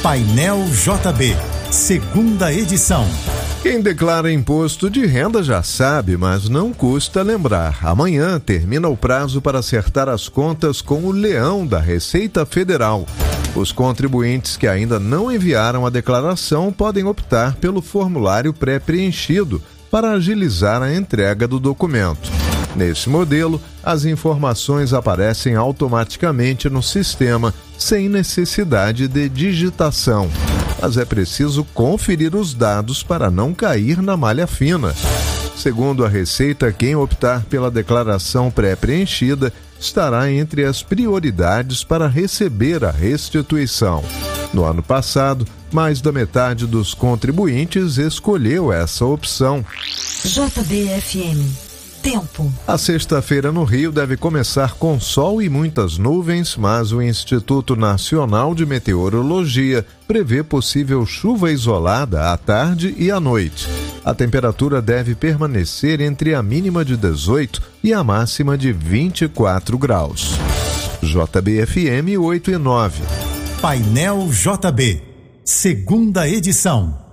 Painel JB, segunda edição. Quem declara imposto de renda já sabe, mas não custa lembrar. Amanhã termina o prazo para acertar as contas com o leão da Receita Federal. Os contribuintes que ainda não enviaram a declaração podem optar pelo formulário pré-preenchido para agilizar a entrega do documento. Nesse modelo, as informações aparecem automaticamente no sistema, sem necessidade de digitação. Mas é preciso conferir os dados para não cair na malha fina. Segundo a Receita, quem optar pela declaração pré-preenchida estará entre as prioridades para receber a restituição. No ano passado, mais da metade dos contribuintes escolheu essa opção. JBFM. Tempo. A sexta-feira no Rio deve começar com sol e muitas nuvens, mas o Instituto Nacional de Meteorologia prevê possível chuva isolada à tarde e à noite. A temperatura deve permanecer entre a mínima de 18 e a máxima de 24 graus. JBFM 8 e 9. Painel JB, segunda edição.